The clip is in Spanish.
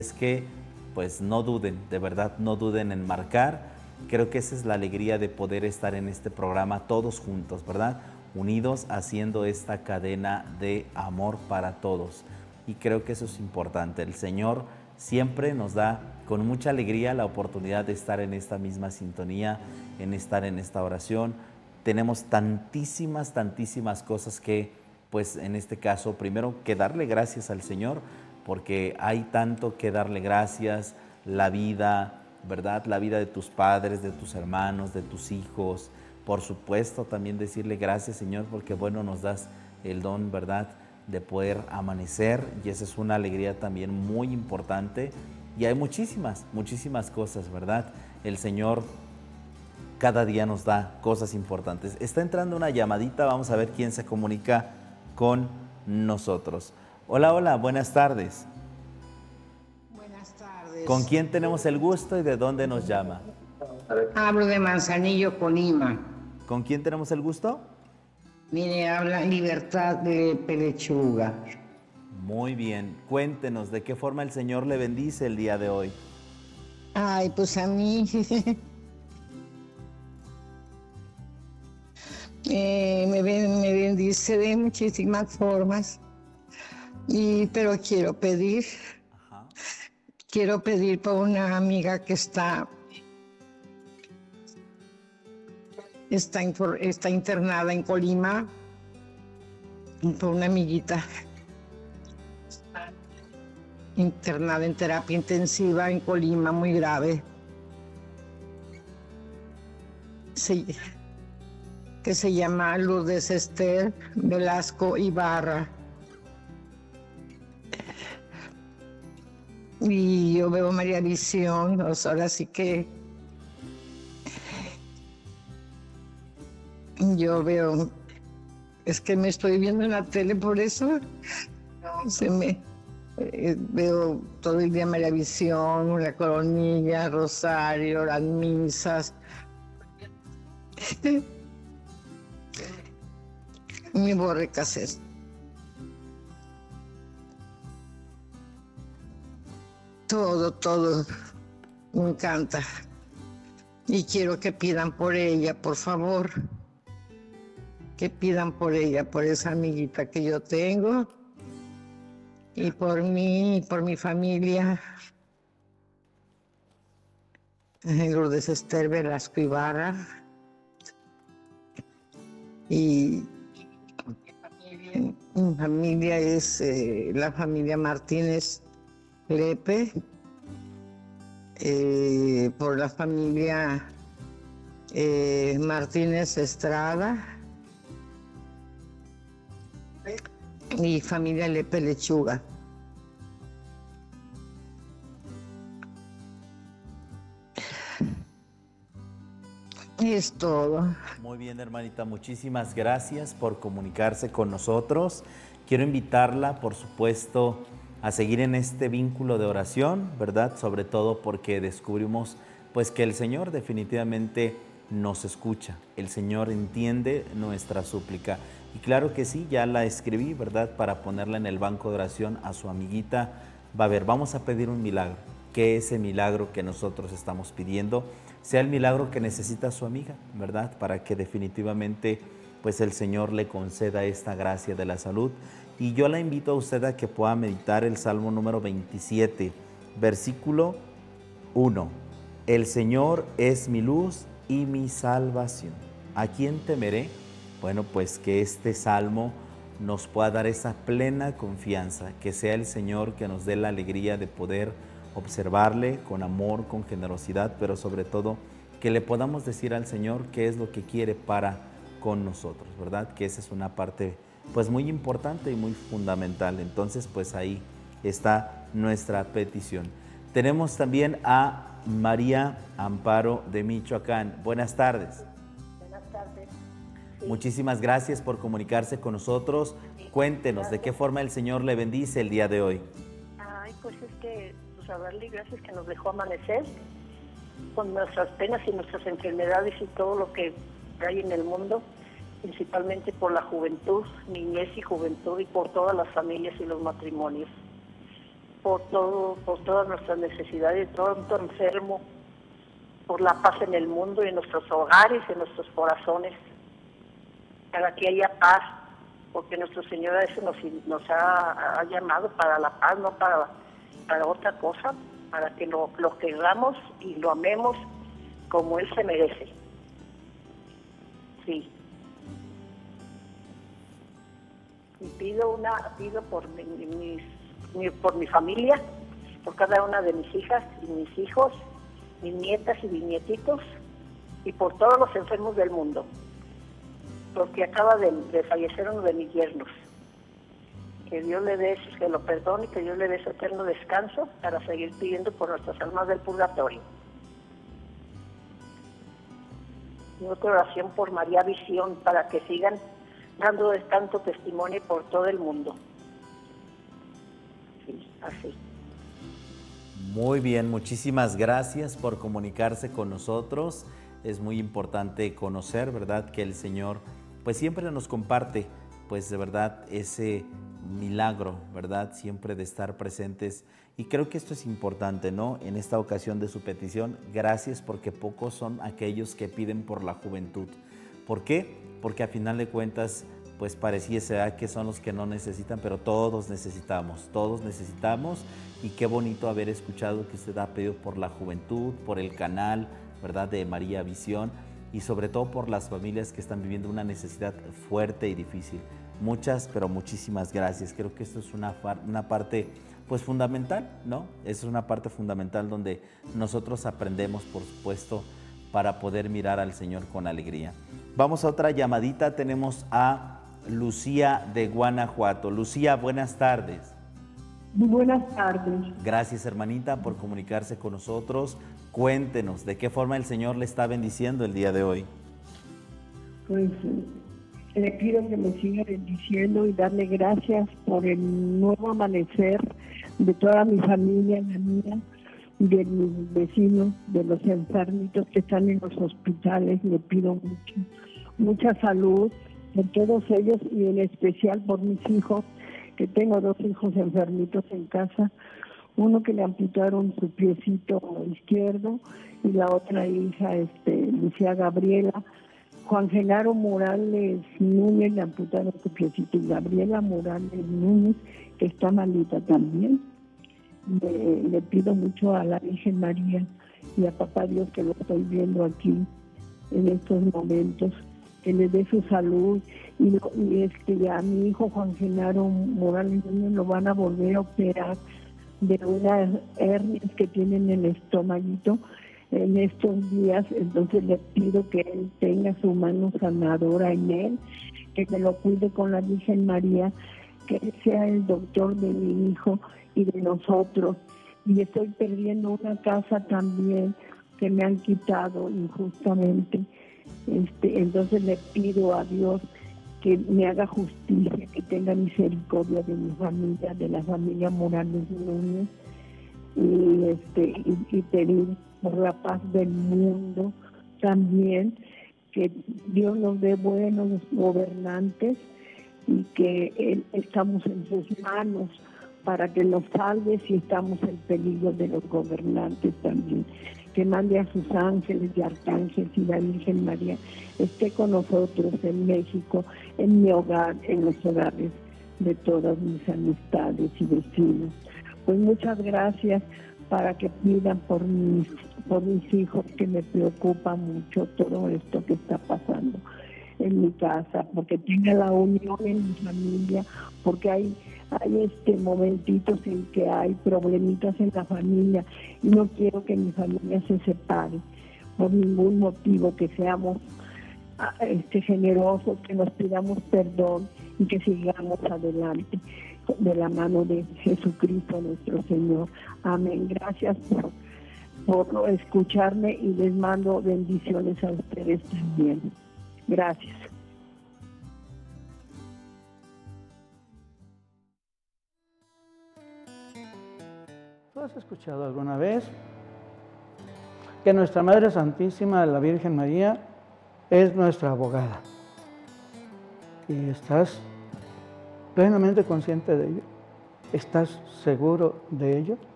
es que pues no duden, de verdad no duden en marcar. Creo que esa es la alegría de poder estar en este programa todos juntos, ¿verdad? Unidos haciendo esta cadena de amor para todos. Y creo que eso es importante. El Señor siempre nos da con mucha alegría la oportunidad de estar en esta misma sintonía, en estar en esta oración. Tenemos tantísimas, tantísimas cosas que, pues en este caso, primero que darle gracias al Señor, porque hay tanto que darle gracias, la vida, ¿verdad? La vida de tus padres, de tus hermanos, de tus hijos. Por supuesto, también decirle gracias, Señor, porque bueno, nos das el don, ¿verdad?, de poder amanecer, y esa es una alegría también muy importante. Y hay muchísimas, muchísimas cosas, ¿verdad? El Señor cada día nos da cosas importantes. Está entrando una llamadita, vamos a ver quién se comunica con nosotros. Hola, hola, buenas tardes. Buenas ¿Con tardes. quién tenemos el gusto y de dónde nos llama? Hablo de Manzanillo, Colima. ¿Con quién tenemos el gusto? Mire, habla Libertad de Pelechuga. Muy bien, cuéntenos de qué forma el Señor le bendice el día de hoy. Ay, pues a mí me bendice de muchísimas formas, pero Ajá. quiero pedir por una amiga que está internada en Colima, por una amiguita internada en terapia intensiva en Colima, muy grave. Sí, que se llama Lourdes Esther Velasco Ibarra. Y yo veo María Visión, o sea, ahora sí que yo veo, es que me estoy viendo en la tele, por eso veo todo el día María Visión, la coronilla, rosario, las misas. Mi borre casés. Todo, me encanta. Y quiero que pidan por ella, por favor. Que pidan por ella, por esa amiguita que yo tengo. Y por mí, y por mi familia. Lourdes Esther Velasco Ibarra. Y mi familia es la familia Martínez Lepe. Por la familia Martínez Estrada y familia Lepe Lechuga. Es todo. Muy bien, hermanita, muchísimas gracias por comunicarse con nosotros. Quiero invitarla, por supuesto, a seguir en este vínculo de oración, ¿verdad? Sobre todo porque descubrimos pues que el Señor definitivamente nos escucha, el Señor entiende nuestra súplica. Y claro que sí, ya la escribí, ¿verdad? Para ponerla en el banco de oración a su amiguita. Va a ver, vamos a pedir un milagro. Que ese milagro que nosotros estamos pidiendo sea el milagro que necesita su amiga, ¿verdad? Para que definitivamente pues el Señor le conceda esta gracia de la salud. Y yo la invito a usted a que pueda meditar el Salmo número 27, versículo 1. El Señor es mi luz y mi salvación. ¿A quién temeré? Bueno, pues que este salmo nos pueda dar esa plena confianza, que sea el Señor que nos dé la alegría de poder observarle con amor, con generosidad, pero sobre todo que le podamos decir al Señor qué es lo que quiere para con nosotros, ¿verdad? Que esa es una parte pues muy importante y muy fundamental. Entonces pues ahí está nuestra petición. Tenemos también a María Amparo de Michoacán. Buenas tardes. Buenas tardes. Sí. Muchísimas gracias por comunicarse con nosotros. Cuéntenos de qué forma el Señor le bendice el día de hoy. Ay, pues es que, pues a darle gracias que nos dejó amanecer con nuestras penas y nuestras enfermedades y todo lo que hay en el mundo, principalmente por la juventud, niñez y juventud, y por todas las familias y los matrimonios. por todas nuestras necesidades, todo enfermo, por la paz en el mundo, en nuestros hogares, en nuestros corazones, para que haya paz, porque nuestro Señor a eso nos ha llamado para la paz, no para otra cosa, para que lo queramos y lo amemos como Él se merece. Sí. Y pido por mi familia, por cada una de mis hijas y mis hijos, mis nietas y bisnietitos, y por todos los enfermos del mundo, porque acaba de fallecer uno de mis yernos. Que Dios que lo perdone y que Dios le dé su eterno descanso para seguir pidiendo por nuestras almas del purgatorio. Y otra oración por María Visión, para que sigan dando tanto testimonio por todo el mundo. Sí, así. Muy bien, muchísimas gracias por comunicarse con nosotros. Es muy importante conocer, ¿verdad?, que el Señor pues siempre nos comparte, pues de verdad, ese milagro, ¿verdad?, siempre de estar presentes. Y creo que esto es importante, ¿no? En esta ocasión de su petición, gracias, porque pocos son aquellos que piden por la juventud. ¿Por qué? Porque a final de cuentas, pues pareciese que son los que no necesitan, pero todos necesitamos, y qué bonito haber escuchado que usted ha pedido por la juventud, por el canal, ¿verdad?, de María Visión, y sobre todo por las familias que están viviendo una necesidad fuerte y difícil. Muchas, pero muchísimas gracias. Creo que esto es una parte pues fundamental, ¿no? Es una parte fundamental donde nosotros aprendemos, por supuesto, para poder mirar al Señor con alegría. Vamos a otra llamadita. Tenemos a Lucía de Guanajuato. Lucía, buenas tardes. Muy buenas tardes. Gracias, hermanita, por comunicarse con nosotros. Cuéntenos, ¿de qué forma el Señor le está bendiciendo el día de hoy? Pues le pido que me siga bendiciendo y darle gracias por el nuevo amanecer de toda mi familia, la mía, de mis vecinos, de los enfermitos que están en los hospitales. Le pido mucha salud por todos ellos y en especial por mis hijos, que tengo 2 hijos enfermitos en casa, uno que le amputaron su piecito izquierdo y la otra hija, Lucía Gabriela. Juan Genaro Morales Núñez le amputaron su piecito y Gabriela Morales Núñez, que está malita también. Le pido mucho a la Virgen María y a Papá Dios, que lo estoy viendo aquí en estos momentos, que le dé su salud, y a mi hijo Juan Genaro Morales Núñez lo van a volver a operar de unas hernias que tiene en el estomaguito en estos días. Entonces le pido que él tenga su mano sanadora en él, que me lo cuide con la Virgen María, que él sea el doctor de mi hijo y de nosotros. Y estoy perdiendo una casa también que me han quitado injustamente. Entonces le pido a Dios que me haga justicia, que tenga misericordia de mi familia, de la familia Morales Núñez, y pedir por la paz del mundo también, que Dios nos dé buenos gobernantes y que estamos en sus manos para que nos salve si estamos en peligro de los gobernantes también. Que mande a sus ángeles y arcángeles y la Virgen María esté con nosotros en México, en mi hogar, en los hogares de todas mis amistades y vecinos. Pues muchas gracias, para que pidan por mis hijos, que me preocupa mucho todo esto que está pasando en mi casa, porque tenga la unión en mi familia, porque hay momentitos en que hay problemitas en la familia y no quiero que mi familia se separe por ningún motivo, que seamos generosos, que nos pidamos perdón y que sigamos adelante de la mano de Jesucristo nuestro Señor. Amén. Gracias por escucharme y les mando bendiciones a ustedes también. Gracias. ¿Tú has escuchado alguna vez que nuestra Madre Santísima, la Virgen María, es nuestra abogada? ¿Y estás plenamente consciente de ello? ¿Estás seguro de ello?